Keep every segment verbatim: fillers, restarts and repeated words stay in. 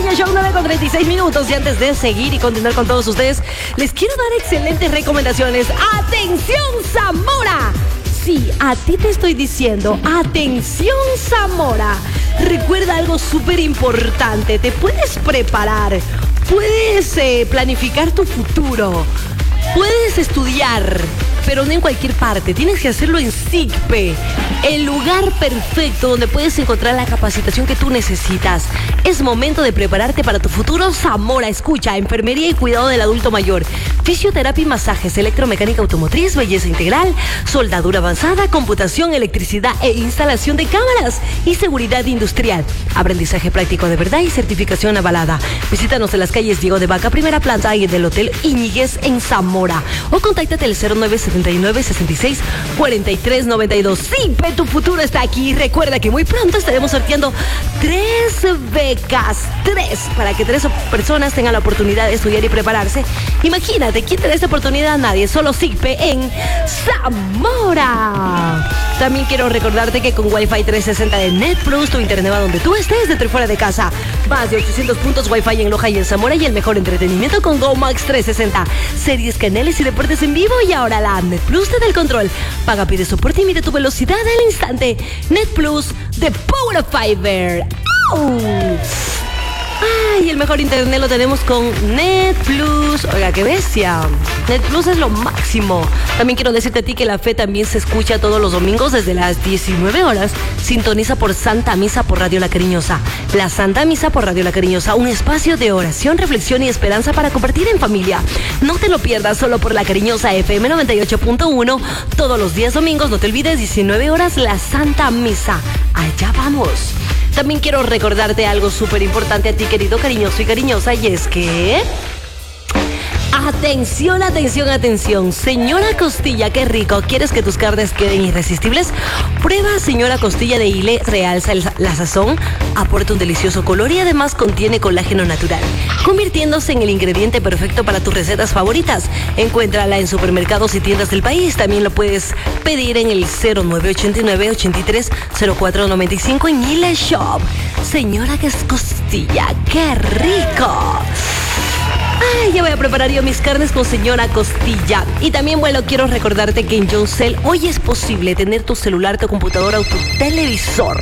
Cariño Show, nueve con treinta y seis minutos. Y antes de seguir y continuar con todos ustedes, les quiero dar excelentes recomendaciones. ¡Atención, Zamora! Sí, a ti te estoy diciendo, atención, Zamora. Recuerda algo súper importante. Te puedes preparar, puedes eh, planificar tu futuro, puedes estudiar, pero no en cualquier parte. Tienes que hacerlo en SICPE, el lugar perfecto donde puedes encontrar la capacitación que tú necesitas. Es momento de prepararte para tu futuro. Zamora, escucha, enfermería y cuidado del adulto mayor, fisioterapia y masajes, electromecánica automotriz, belleza integral, soldadura avanzada, computación, electricidad e instalación de cámaras y seguridad industrial. Aprendizaje práctico de verdad y certificación avalada. Visítanos en las calles Diego de Vaca, primera planta, y en el Hotel Íñiguez en Zamora. O contáctate al cero nueve setenta y nueve, sesenta y seis, cuarenta y tres noventa y dos. SICPE, tu futuro está aquí. Recuerda que muy pronto estaremos sorteando tres becas. Tres, para que tres personas tengan la oportunidad de estudiar y prepararse. Imagínate, ¿quién te da esta oportunidad? Nadie, solo SICPE en Zamora. También quiero recordarte que con Wi-Fi trescientos sesenta de Net Plus, tu internet va donde tú estés, dentro y fuera de casa. Más de ochocientos puntos Wi-Fi en Loja y en Zamora, y el mejor entretenimiento con GoMax trescientos sesenta. Series, canales y deportes en vivo, y ahora la Net Plus te da el control. Paga, pide soporte y mide tu velocidad al instante. Net Plus de Power of Fiber. ¡Oh! Ay, el mejor internet lo tenemos con Net Plus. Oiga, qué bestia. Net Plus es lo máximo. También quiero decirte a ti que la fe también se escucha todos los domingos desde las diecinueve horas. Sintoniza por Santa Misa por Radio La Cariñosa. La Santa Misa por Radio La Cariñosa, un espacio de oración, reflexión y esperanza para compartir en familia. No te lo pierdas, solo por La Cariñosa F M noventa y ocho punto uno. Todos los días domingos, no te olvides, diecinueve horas, la Santa Misa. Allá vamos. También quiero recordarte algo súper importante a ti, querido cariñoso y cariñosa, y es que... Atención, atención, atención. Señora Costilla, qué rico. ¿Quieres que tus carnes queden irresistibles? Prueba Señora Costilla de Ile, realza el- la sazón, aporta un delicioso color y además contiene colágeno natural, convirtiéndose en el ingrediente perfecto para tus recetas favoritas. Encuéntrala en supermercados y tiendas del país. También lo puedes pedir en el cero nueve ochenta y nueve, ochenta y tres, cero cuatro noventa y cinco en Ile Shop. Señora que es Costilla, qué rico. Ay, ya voy a preparar yo mis carnes con Señora Costilla. Y también, bueno, quiero recordarte que en Yoncell hoy es posible tener tu celular, tu computadora o tu televisor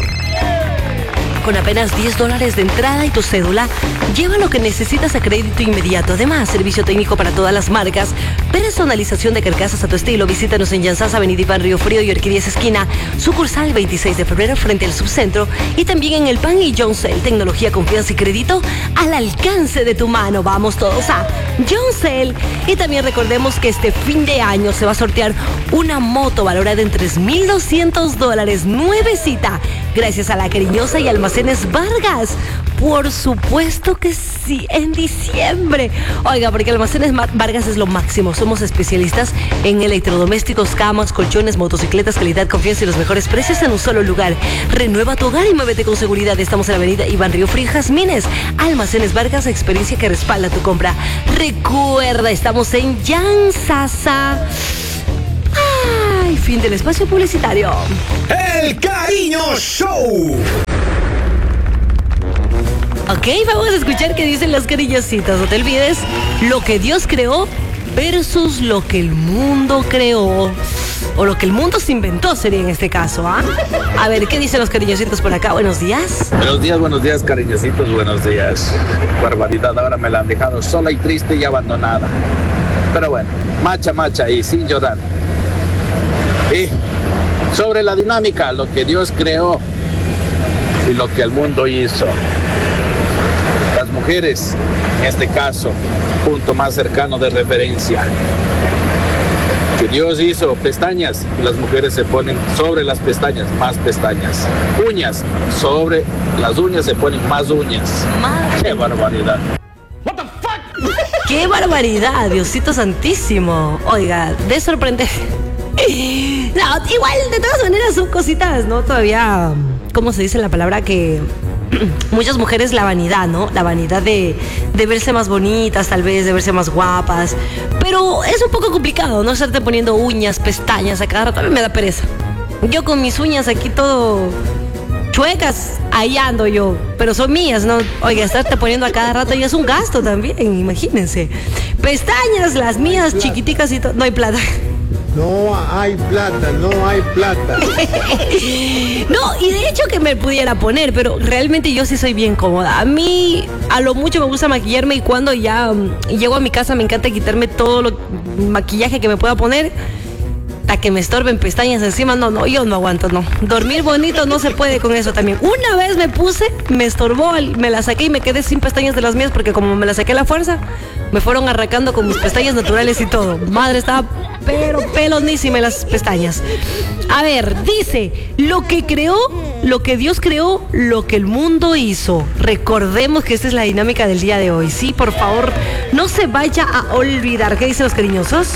con apenas diez dólares de entrada y tu cédula. Lleva lo que necesitas a crédito inmediato. Además, servicio técnico para todas las marcas, personalización de carcasas a tu estilo. Visítanos en Llanzas, Avenida Iván Río Frío y Orquídeas Esquina, sucursal veintiséis de febrero frente al Subcentro, y también en El Pan y Yoncell. Tecnología, confianza y crédito al alcance de tu mano. Vamos todos a Yoncell. Y también recordemos que este fin de año se va a sortear una moto valorada en tres mil doscientos dólares, nuevecita, gracias a La Cariñosa y Almacenes Vargas. Por supuesto que sí, en diciembre. Oiga, porque Almacenes Vargas es lo máximo. Somos especialistas en electrodomésticos, camas, colchones, motocicletas, calidad, confianza y los mejores precios en un solo lugar. Renueva tu hogar y muévete con seguridad. Estamos en la avenida Iván Río Frío, Jazmines. Almacenes Vargas, experiencia que respalda tu compra. Recuerda, estamos en Yansasa. Ay, fin del espacio publicitario. El Cariño Show. Ok, vamos a escuchar qué dicen los cariñositos. No te olvides, lo que Dios creó versus lo que el mundo creó. O lo que el mundo se inventó sería en este caso, ¿ah? A ver, ¿qué dicen los cariñositos por acá? Buenos días. Buenos días, buenos días, cariñositos, buenos días. Barbaridad, ahora me la han dejado sola y triste y abandonada. Pero bueno, macha, macha y sin llorar. Y sobre la dinámica, lo que Dios creó y lo que el mundo hizo. Las mujeres, en este caso, punto más cercano de referencia. Que Dios hizo pestañas, y las mujeres se ponen sobre las pestañas, más pestañas. Uñas, sobre las uñas se ponen más uñas. Madre. ¡Qué barbaridad! ¡Qué barbaridad, Diosito Santísimo! Oiga, de sorprender. No, igual, de todas maneras son cositas, ¿no? Todavía, ¿cómo se dice la palabra? Que muchas mujeres, la vanidad, ¿no? La vanidad de, de verse más bonitas, tal vez, de verse más guapas. Pero es un poco complicado, ¿no? Estarte poniendo uñas, pestañas a cada rato. A mí me da pereza. Yo con mis uñas aquí todo... chuecas, ahí ando yo, pero son mías, ¿no? Oiga, estarte poniendo a cada rato ya es un gasto también, imagínense. Pestañas, las mías, chiquiticas y todo, no hay plata. No hay plata, no hay plata. No, y de hecho que me pudiera poner, pero realmente yo sí soy bien cómoda. A mí, a lo mucho me gusta maquillarme y cuando ya um, llego a mi casa me encanta quitarme todo lo maquillaje que me pueda poner. Hasta que me estorben pestañas encima, no, no, yo no aguanto, no. Dormir bonito no se puede con eso también. Una vez me puse, me estorbó, me la saqué y me quedé sin pestañas de las mías porque como me la saqué a la fuerza, me fueron arrancando con mis pestañas naturales y todo. Madre, estaba pero pelonísima las pestañas. A ver, dice, lo que creó, lo que Dios creó, lo que el mundo hizo. Recordemos que esta es la dinámica del día de hoy. Sí, por favor, no se vaya a olvidar. ¿Qué dicen los cariñosos?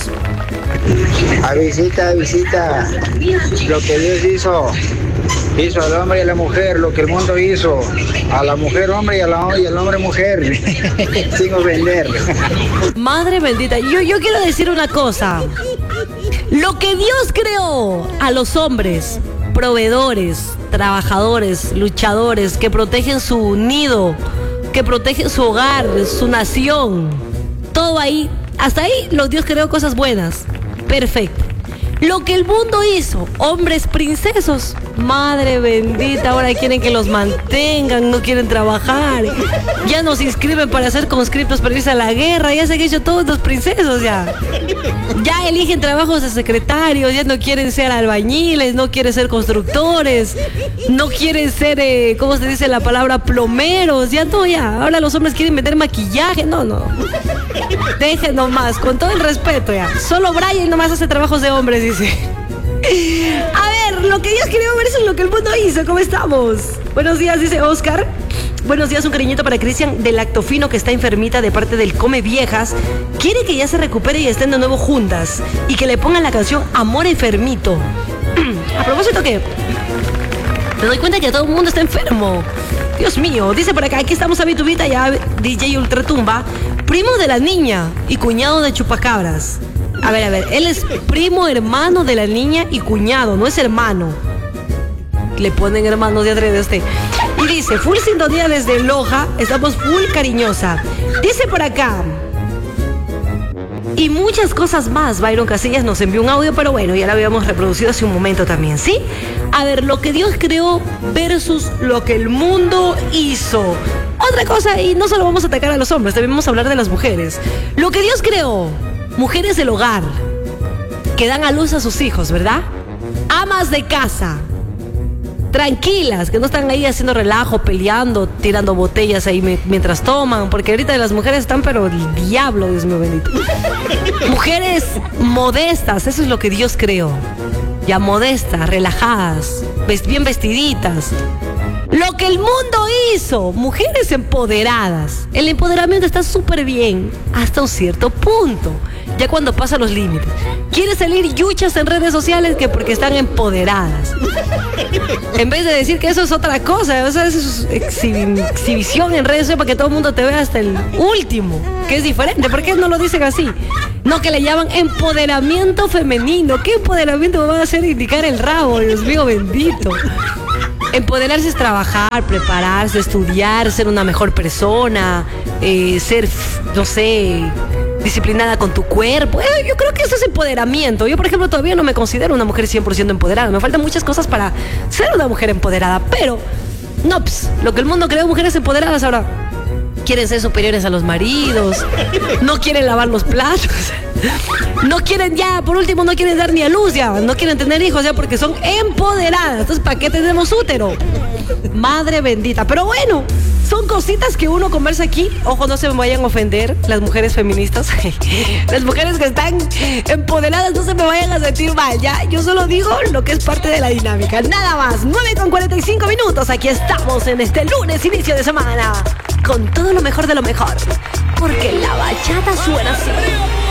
A visita, a visita, lo que Dios hizo, hizo al hombre y a la mujer, lo que el mundo hizo, a la mujer hombre y, a la, y al hombre mujer, sin ofender. Madre bendita, yo, yo quiero decir una cosa, lo que Dios creó a los hombres, proveedores, trabajadores, luchadores, que protegen su nido, que protegen su hogar, su nación, todo ahí, hasta ahí los Dios creó cosas buenas. Perfecto. Lo que el mundo hizo, hombres princesos, madre bendita, ahora quieren que los mantengan, no quieren trabajar, ya nos inscriben para ser conscriptos para irse a la guerra, ya se han hecho todos los princesos ya. Ya eligen trabajos de secretarios, ya no quieren ser albañiles, no quieren ser constructores, no quieren ser, eh, ¿cómo se dice la palabra? Plomeros, ya no, ya. Ahora los hombres quieren meter maquillaje, no, no. Dejen nomás, con todo el respeto ya. Solo Brian nomás hace trabajos de hombres, dice. A ver, lo que Dios quería ver eso es lo que el mundo hizo. ¿Cómo estamos? Buenos días, dice Oscar. Buenos días, un cariñito para Cristian del Lactofino, que está enfermita de parte del Come Viejas. Quiere que ya se recupere y estén de nuevo juntas. Y que le pongan la canción Amor Enfermito. A propósito que me doy cuenta que todo el mundo está enfermo. Dios mío, dice por acá, aquí estamos a mi tubita ya, D J Ultratumba, primo de la niña y cuñado de Chupacabras. A ver, a ver, él es primo hermano de la niña y cuñado, no es hermano. Le ponen hermanos de adrede a usted. Y dice, full sintonía desde Loja, estamos full cariñosa. Dice por acá, y muchas cosas más. Byron Casillas nos envió un audio, pero bueno, ya lo habíamos reproducido hace un momento también, ¿sí? A ver, lo que Dios creó versus lo que el mundo hizo. Otra cosa, y no solo vamos a atacar a los hombres, también vamos a hablar de las mujeres. Lo que Dios creó, mujeres del hogar, que dan a luz a sus hijos, ¿verdad? Amas de casa, tranquilas, que no están ahí haciendo relajo, peleando, tirando botellas ahí me, mientras toman, porque ahorita las mujeres están, pero el diablo, Dios mío bendito. Mujeres modestas, eso es lo que Dios creó. Ya modestas, relajadas, bien vestiditas. Lo que el mundo hizo, mujeres empoderadas. El empoderamiento está súper bien hasta un cierto punto, ya cuando pasa los límites. Quiere salir yuchas en redes sociales que porque están empoderadas. En vez de decir que eso es otra cosa, o sea, eso es exhibi- exhibición en redes sociales para que todo el mundo te vea hasta el último, que es diferente. ¿Por qué no lo dicen así? No, que le llaman empoderamiento femenino. ¿Qué empoderamiento me va a hacer indicar el rabo? Dios mío bendito. Empoderarse es trabajar, prepararse, estudiar, ser una mejor persona, eh, ser, no sé, disciplinada con tu cuerpo. Eh, yo creo que eso es empoderamiento. Yo, por ejemplo, todavía no me considero una mujer cien por ciento empoderada. Me faltan muchas cosas para ser una mujer empoderada. Pero, no, pues, lo que el mundo creó, mujeres empoderadas ahora quieren ser superiores a los maridos, no quieren lavar los platos, no quieren ya, por último, no quieren dar ni a luz ya, no quieren tener hijos ya porque son empoderadas. Entonces, ¿para qué tenemos útero? Madre bendita. Pero bueno, son cositas que uno conversa aquí. Ojo, no se me vayan a ofender las mujeres feministas. Las mujeres que están empoderadas no se me vayan a sentir mal, ¿ya? Yo solo digo lo que es parte de la dinámica. Nada más, nueve con cuarenta y cinco minutos. Aquí estamos en este lunes, inicio de semana, con todo lo mejor de lo mejor. Porque la bachata suena así.